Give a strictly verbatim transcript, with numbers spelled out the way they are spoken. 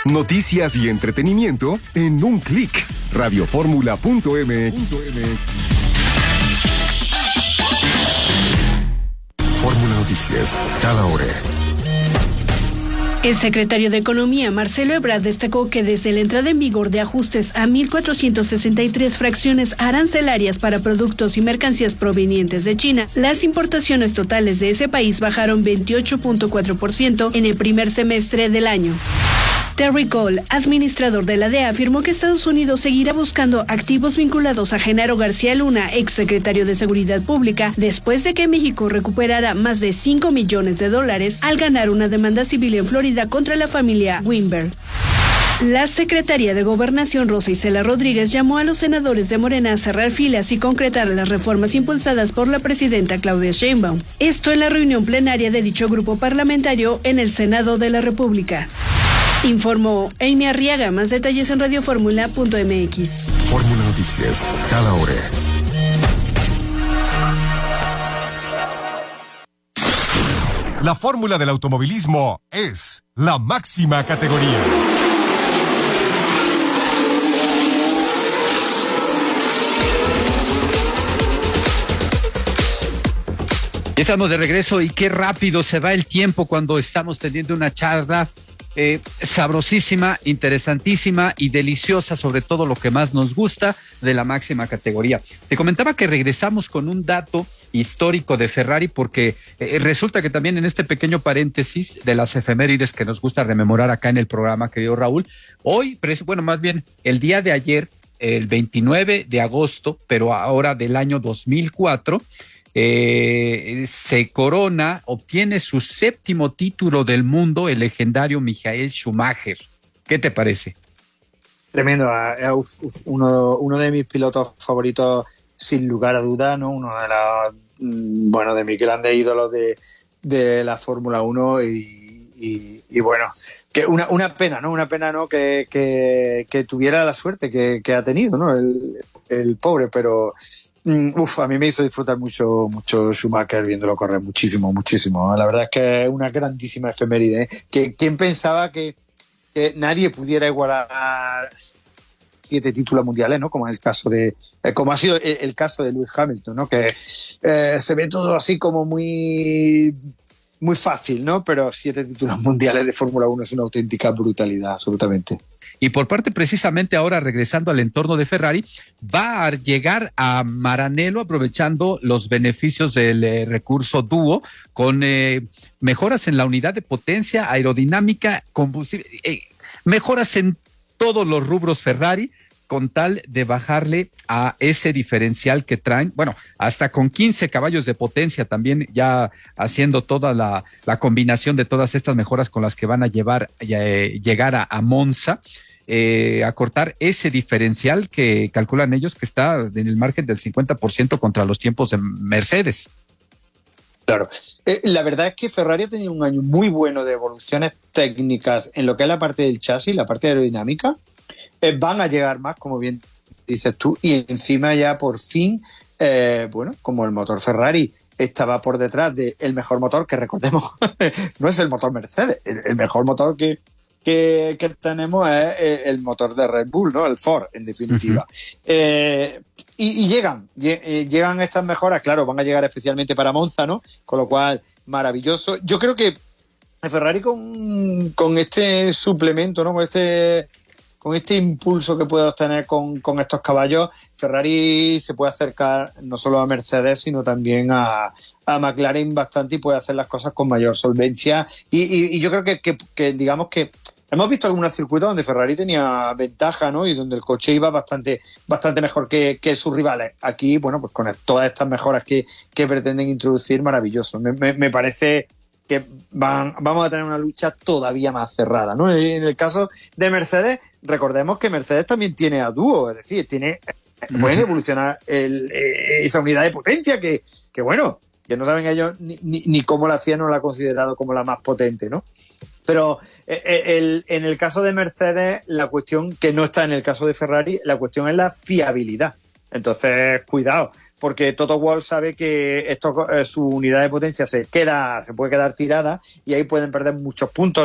Noticias y entretenimiento en un clic. radioformula punto m x. Fórmula Noticias, cada hora. El secretario de Economía, Marcelo Ebrard, destacó que desde la entrada en vigor de ajustes a mil cuatrocientas sesenta y tres fracciones arancelarias para productos y mercancías provenientes de China, las importaciones totales de ese país bajaron veintiocho punto cuatro por ciento en el primer semestre del año. Terry Cole, administrador de la D E A, afirmó que Estados Unidos seguirá buscando activos vinculados a Genaro García Luna, exsecretario de Seguridad Pública, después de que México recuperara más de cinco millones de dólares al ganar una demanda civil en Florida contra la familia Weinberg. La Secretaría de Gobernación, Rosa Isela Rodríguez, llamó a los senadores de Morena a cerrar filas y concretar las reformas impulsadas por la presidenta Claudia Sheinbaum. Esto en la reunión plenaria de dicho grupo parlamentario en el Senado de la República. Informó Amy Arriaga. Más detalles en radioformula punto m x. Fórmula Noticias, cada hora. La fórmula del automovilismo es la máxima categoría. Estamos de regreso y qué rápido se va el tiempo cuando estamos teniendo una charla Eh, sabrosísima, interesantísima y deliciosa, sobre todo lo que más nos gusta de la máxima categoría. Te comentaba que regresamos con un dato histórico de Ferrari porque eh, resulta que también en este pequeño paréntesis de las efemérides que nos gusta rememorar acá en el programa, querido Raúl, hoy, bueno, más bien el día de ayer, el veintinueve de agosto, pero ahora del año dos mil cuatro, Eh, se corona, obtiene su séptimo título del mundo el legendario Michael Schumacher. ¿Qué te parece? Tremendo, es uno, uno de mis pilotos favoritos sin lugar a duda, ¿no? Uno de los, bueno, de mis grandes ídolos de, de la Fórmula uno y, y, y bueno, que una, una pena, ¿no? Una pena, ¿no? Que, que, que tuviera la suerte que, que ha tenido, ¿no? El, el pobre, pero uf, a mí me hizo disfrutar mucho, mucho Schumacher viéndolo correr, muchísimo, muchísimo. La verdad es que es una grandísima efeméride, ¿eh? Que, ¿quién pensaba que, que nadie pudiera igualar siete títulos mundiales, ¿no? Como es el caso de, eh, como ha sido el, el caso de Lewis Hamilton, ¿no? Que eh, se ve todo así como muy, muy fácil, ¿no? Pero siete títulos mundiales de Fórmula uno es una auténtica brutalidad, absolutamente. Y por parte precisamente ahora, regresando al entorno de Ferrari, va a llegar a Maranello aprovechando los beneficios del eh, recurso dúo con eh, mejoras en la unidad de potencia, aerodinámica, combustible, eh, mejoras en todos los rubros Ferrari, con tal de bajarle a ese diferencial que traen, bueno, hasta con quince caballos de potencia también, ya haciendo toda la, la combinación de todas estas mejoras con las que van a llevar, eh, llegar a, a Monza. Eh, acortar ese diferencial que calculan ellos que está en el margen del cincuenta por ciento contra los tiempos de Mercedes. Claro, eh, la verdad es que Ferrari ha tenido un año muy bueno de evoluciones técnicas en lo que es la parte del chasis, la parte aerodinámica. Eh, van a llegar más, como bien dices tú, y encima ya por fin, eh, bueno, como el motor Ferrari estaba por detrás del mejor motor, que recordemos, no es el motor Mercedes, el, el mejor motor que Que, que tenemos es el motor de Red Bull, ¿no? El Ford, en definitiva. Uh-huh. Eh, y, y llegan, llegan estas mejoras, claro, van a llegar especialmente para Monza, ¿no? Con lo cual, maravilloso. Yo creo que Ferrari con, con este suplemento, ¿no? Con este, con este impulso que puede obtener con, con estos caballos, Ferrari se puede acercar no solo a Mercedes, sino también a, a McLaren bastante y puede hacer las cosas con mayor solvencia. Y, y, y yo creo que, que, que, digamos que hemos visto algunos circuitos donde Ferrari tenía ventaja, ¿no? Y donde el coche iba bastante, bastante mejor que, que sus rivales. Aquí, bueno, pues con todas estas mejoras que, que pretenden introducir, maravilloso. Me, me, me parece que van, vamos a tener una lucha todavía más cerrada, ¿no? En el caso de Mercedes, recordemos que Mercedes también tiene a dúo, es decir, tiene, pueden evolucionar el, esa unidad de potencia que, que bueno, que no saben ellos ni, ni, ni cómo la F I A no la ha considerado como la más potente, ¿no? Pero el, en el caso de Mercedes, la cuestión que no está en el caso de Ferrari, la cuestión es la fiabilidad. Entonces, cuidado, porque Toto Wolff sabe que esto, su unidad de potencia se queda, se puede quedar tirada y ahí pueden perder muchos puntos.